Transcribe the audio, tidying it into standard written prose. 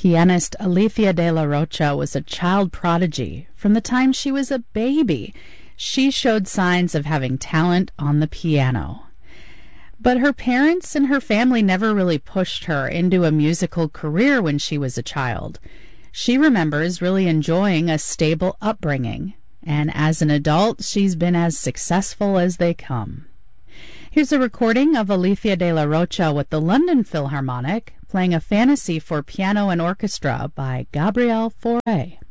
Pianist Alethea de la Rocha was a child prodigy. From the time she was a baby, she showed signs of having talent on the piano. But her parents and her family never really pushed her into a musical career when she was a child. She remembers really enjoying a stable upbringing, and as an adult, she's been as successful as they come. Here's a recording of Alethea de la Rocha with the London Philharmonic, playing a fantasy for piano and orchestra by Gabriel Fauré.